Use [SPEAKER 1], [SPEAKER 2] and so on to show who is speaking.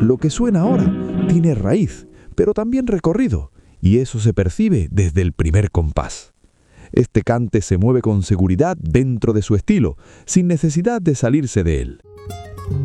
[SPEAKER 1] Lo que suena ahora tiene raíz, pero también recorrido, y eso se percibe desde el primer compás. Este cante se mueve con seguridad dentro de su estilo, sin necesidad de salirse de él.